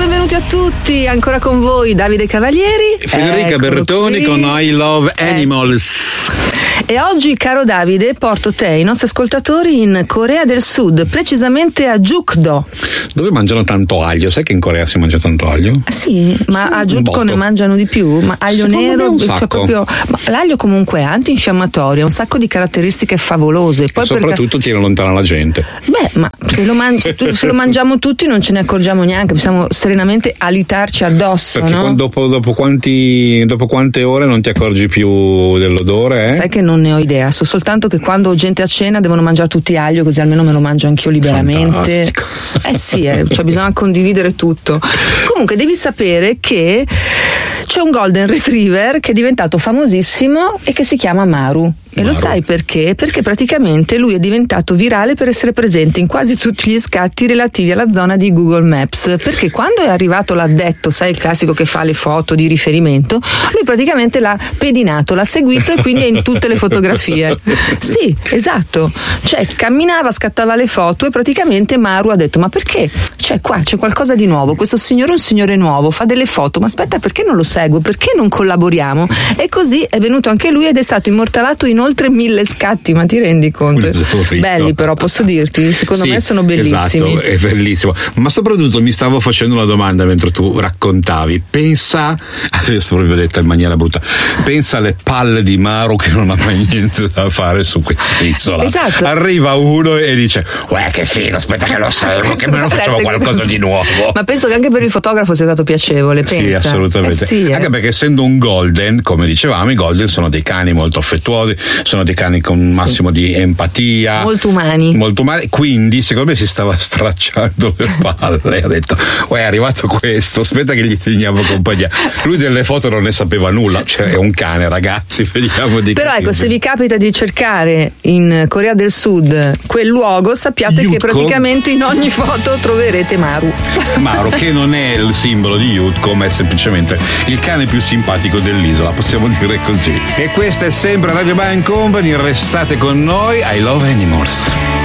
benvenuti a tutti, ancora con voi Davide Cavalieri, Federica Bertoni con I Love Animals. E oggi, caro Davide, porto te e i nostri ascoltatori in Corea del Sud, precisamente a Jukdo. Dove mangiano tanto aglio? Sai che in Corea si mangia tanto aglio? Sì, ma a Jukdo ne mangiano di più, ma aglio secondo nero, me un cioè sacco. proprio, ma l'aglio comunque è antinfiammatorio, ha un sacco di caratteristiche favolose. Poi soprattutto tiene lontana la gente. Beh, ma se lo mangiamo tutti non ce ne accorgiamo neanche, possiamo serenamente alitarci addosso, Perché no? dopo quante ore non ti accorgi più dell'odore? Sai che non ne ho idea, so soltanto che quando ho gente a cena devono mangiare tutti aglio, così almeno me lo mangio anch'io liberamente. Fantastico. Sì, cioè bisogna condividere tutto. Comunque devi sapere che c'è un Golden Retriever che è diventato famosissimo e che si chiama Maru. E lo sai perché? Perché praticamente lui è diventato virale per essere presente in quasi tutti gli scatti relativi alla zona di Google Maps, perché quando è arrivato l'addetto, sai, il classico che fa le foto di riferimento, lui praticamente l'ha pedinato, l'ha seguito e quindi è in tutte le fotografie. Sì, esatto, cioè camminava, scattava le foto e praticamente Maru ha detto: ma perché? Cioè qua c'è qualcosa di nuovo, questo signore è un signore nuovo, fa delle foto, ma aspetta, perché non lo seguo? Perché non collaboriamo? E così è venuto anche lui ed è stato immortalato in oltre 1000 scatti, ma ti rendi conto? Belli, però posso dirti, secondo me sono bellissimi. Esatto, è bellissimo. Ma soprattutto mi stavo facendo una domanda mentre tu raccontavi. Pensa, adesso proprio detta in maniera brutta, pensa alle palle di Maru che non ha mai niente da fare su quest'isola. Esatto. Arriva uno e dice: uè, che figo, aspetta che lo seguo, che me lo facciamo qualcosa di nuovo. Ma penso che anche per il fotografo sia stato piacevole, pensa. Sì, assolutamente. Anche perché essendo un golden, come dicevamo, i golden sono dei cani molto affettuosi, sono dei cani con un massimo di empatia, molto umani, quindi secondo me si stava stracciando le palle, ha detto: è arrivato questo, aspetta che gli teniamo compagnia. Lui delle foto non ne sapeva nulla, cioè è un cane, ragazzi, vediamo di però capire. Ecco, se vi capita di cercare in Corea del Sud quel luogo, sappiate Yutko, che praticamente in ogni foto troverete Maru, che non è il simbolo di Yutko, ma è semplicemente il cane più simpatico dell'isola, possiamo dire così. E questa è sempre Radio Bang Company, restate con noi, I Love Animals.